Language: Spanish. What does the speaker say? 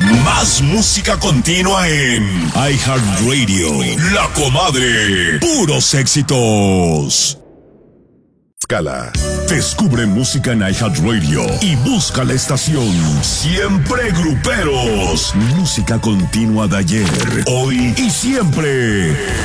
Más música continua en iHeartRadio. La Comadre. Puros éxitos. Escala. Descubre música en iHeartRadio y busca la estación Siempre Gruperos. Música continua de ayer, hoy y siempre.